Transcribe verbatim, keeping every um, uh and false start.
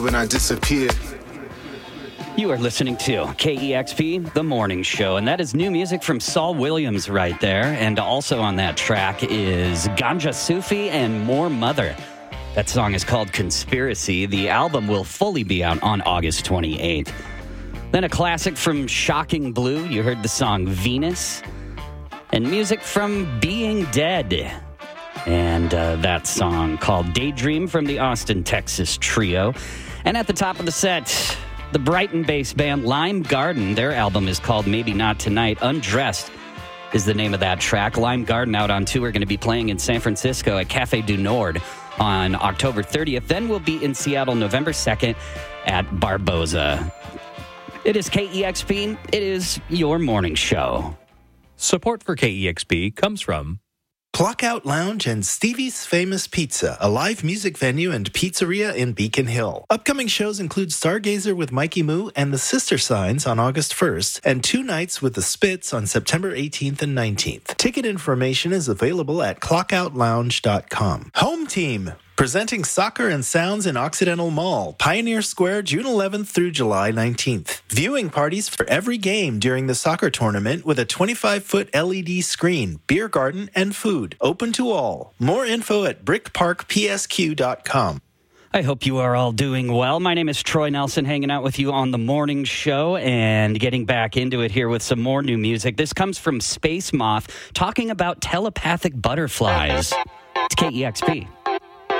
When I disappear. You are listening to K E X P, The Morning Show, and that is new music from Saul Williams right there. And also on that track is Ganja Sufi and More Mother. That song is called Conspiracy. The album will fully be out on August twenty-eighth. Then a classic from Shocking Blue. You heard the song Venus. And music from Being Dead. And uh, that song called Daydream from the Austin, Texas trio. And at the top of the set, the Brighton-based band Lime Garden. Their album is called Maybe Not Tonight. Undressed is the name of that track. Lime Garden out on tour, going to be playing in San Francisco at Café du Nord on October thirtieth. Then we'll be in Seattle November second at Barboza. It is K E X P. It is your morning show. Support for K E X P comes from Clockout Lounge and Stevie's Famous Pizza, a live music venue and pizzeria in Beacon Hill. Upcoming shows include Stargazer with Mikey Moo and the Sister Signs on August first, and two nights with the Spits on September eighteenth and nineteenth. Ticket information is available at clockout lounge dot com. Home Team, presenting Soccer and Sounds in Occidental Mall, Pioneer Square, June eleventh through July nineteenth. Viewing parties for every game during the soccer tournament with a twenty-five foot L E D screen, beer garden, and food. Open to all. More info at brick park p s q dot com. I hope you are all doing well. My name is Troy Nelson, hanging out with you on the morning show and getting back into it here with some more new music. This comes from Space Moth, talking about telepathic butterflies. It's K E X P.